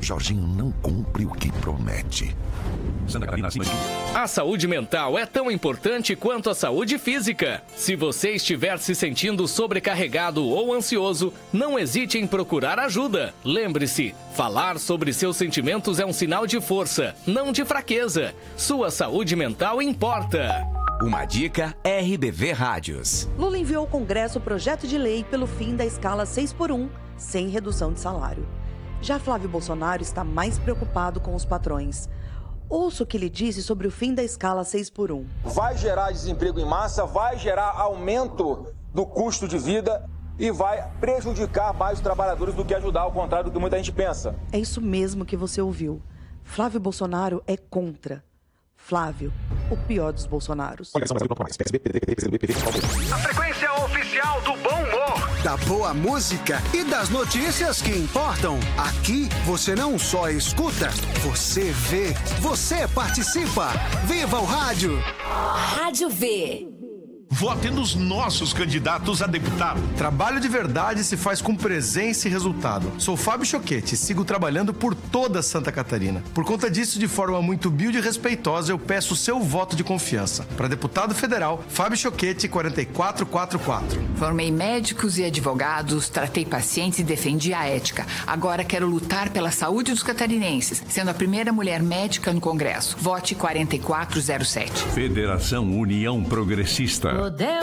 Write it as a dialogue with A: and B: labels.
A: Jorginho não cumpre o que promete.
B: Santa Catarina acima de tudo.
C: A saúde mental é tão importante quanto a saúde física. Se você estiver se sentindo sobrecarregado ou ansioso, não hesite em procurar ajuda. Lembre-se, falar sobre seus sentimentos é um sinal de força, não de fraqueza. Sua saúde mental importa.
D: Uma dica RBV Rádios.
E: Lula enviou ao Congresso o projeto de lei pelo fim da escala 6x1, sem redução de salário. Já Flávio Bolsonaro está mais preocupado com os patrões. Ouça o que ele disse sobre o fim da escala 6x1.
F: Vai gerar desemprego em massa, vai gerar aumento do custo de vida e vai prejudicar mais os trabalhadores do que ajudar, ao contrário do que muita gente pensa.
E: É isso mesmo que você ouviu. Flávio Bolsonaro é contra. Flávio, o pior dos Bolsonaros.
G: A frequência oficial do bom humor,
H: da boa música e das notícias que importam. Aqui você não só escuta, você vê, você participa. Viva o rádio!
I: Rádio V.
B: Vote nos nossos candidatos a deputado.
J: Trabalho de verdade se faz com presença e resultado. Sou Fábio Choquete e sigo trabalhando por toda Santa Catarina. Por conta disso, de forma muito humilde e respeitosa, eu peço o seu voto de confiança. Para deputado federal, Fábio Choquete, 4444.
I: Formei médicos e advogados, tratei pacientes e defendi a ética. Agora quero lutar pela saúde dos catarinenses, sendo a primeira mulher médica no Congresso. Vote 4407.
B: Federação União Progressista.